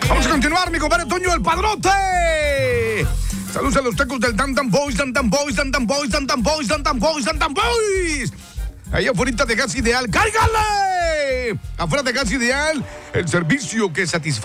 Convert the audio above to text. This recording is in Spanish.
Vamos a continuar, mi compadre Toño el Padrote. Saludos a los tacos del Dandan Boys, Dandan Boys, Dandan Boys, Dandan Boys, Dandan Boys, Dandan Boys. Ahí afuera de Gas Ideal, ¡cárgale! Afuera de Gas Ideal, el servicio que satisface